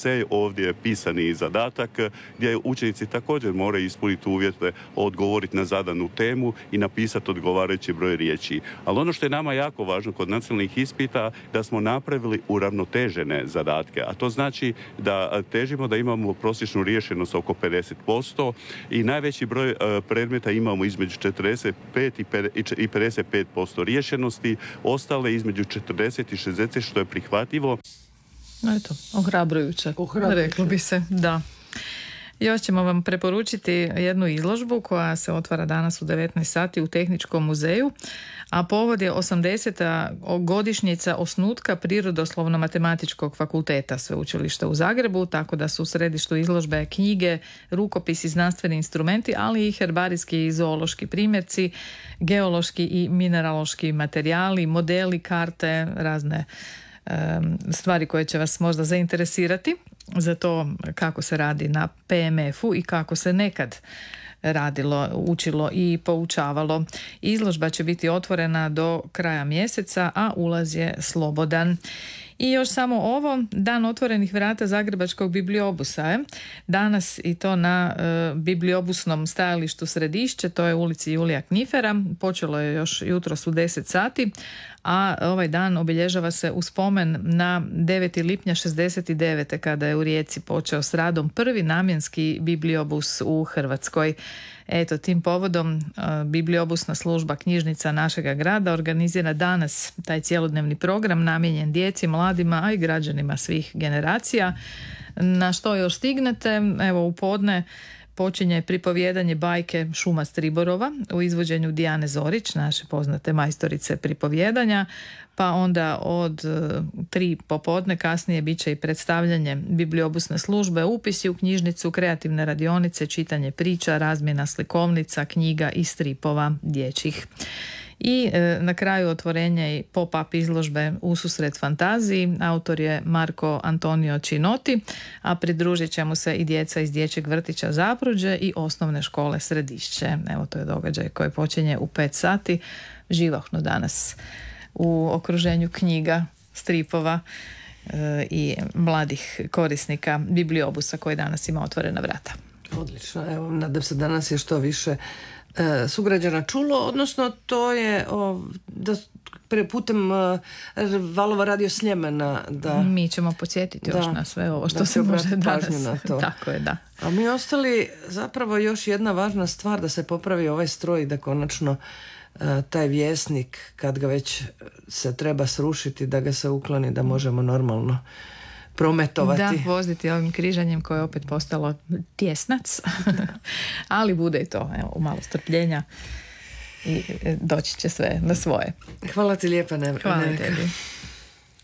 ese, ovdje je pisani zadatak gdje učenici također moraju ispuniti uvjete, odgovoriti na zadanu temu i napisati odgovarajući broj riječi. Ali ono što je nama jako važno kod nacionalnih ispita, da smo napravili uravnotežene zadatke, a to znači da težimo da imamo prosječnu riješenost oko 50% i najveći broj predmeta imamo između 45 i 55% riješenosti, ostale između 40 i 60, što je prihvatljivo. Eto, ohrabrujuće, reklo bi se, da. Još ćemo vam preporučiti jednu izložbu koja se otvara danas u 19 sati u Tehničkom muzeju, a povod je 80. godišnjica osnutka Prirodoslovno-matematičkog fakulteta Sveučilišta u Zagrebu, tako da su u središtu izložbe knjige, rukopisi, znanstveni instrumenti, ali i herbarijski i zoološki primjerci, geološki i mineraloški materijali, modeli, karte, razne stvari koje će vas možda zainteresirati za to kako se radi na PMF-u i kako se nekad radilo, učilo i poučavalo. Izložba će biti otvorena do kraja mjeseca, a ulaz je slobodan. I još samo ovo, dan otvorenih vrata Zagrebačkog bibliobusa je danas, i to na bibliobusnom stajalištu Središće, to je u ulici Julija Knifera. Počelo je još jutros u 10 sati, a ovaj dan obilježava se u spomen na 9. lipnja 69. kada je u Rijeci počeo s radom prvi namjenski bibliobus u Hrvatskoj. Eto, tim povodom bibliobusna služba knjižnica našega grada organizira danas taj cjelodnevni program namijenjen djeci, mladima, a i građanima svih generacija. Na što još stignete? Evo, u podne počinje pripovijedanje bajke Šuma Striborova u izvođenju Dijane Zorić, naše poznate majstorice pripovijedanja, pa onda od 3 popodne kasnije bit će i predstavljanje bibliobusne službe, upisi u knjižnicu, kreativne radionice, čitanje priča, razmjena slikovnica, knjiga i stripova dječjih. I na kraju otvorenje i pop-up izložbe Ususret fantaziji. Autor je Marko Antonio Cinoti, a pridružit će mu se i djeca iz dječjeg vrtića Zapruđe i osnovne škole Središće. Evo, to je događaj koji počinje u 5 sati. Živahno danas u okruženju knjiga, stripova i mladih korisnika bibliobusa koji danas ima otvorena vrata. Odlično, evo, nadam se danas je što više sugrađana čulo, odnosno to je da putem valova radio Sljemena da mi ćemo podsjetiti još na sve ovo što se može danas. Na to. Tako je, da. A mi ostali zapravo još jedna važna stvar, da se popravi ovaj stroj, da konačno taj vjesnik, kad ga već se treba srušiti, da ga se ukloni, da možemo normalno prometovati. Da, voziti ovim križanjem koje je opet postalo tjesnac. Ali bude i to, evo, malo strpljenja i doći će sve na svoje. Hvala ti lijepa, Hvala tebi.